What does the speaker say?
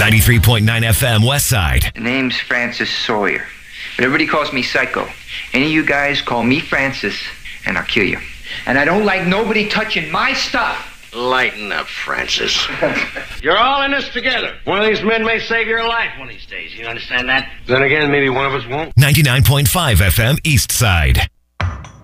93.9 FM West Side. The name's Francis Sawyer, but everybody calls me Psycho. Any of you guys call me Francis, and I'll kill you. And I don't like nobody touching my stuff. Lighten up, Francis. You're all in this together. One of these men may save your life one of these days. You understand that? Then again, maybe one of us won't. 99.5 FM East Side.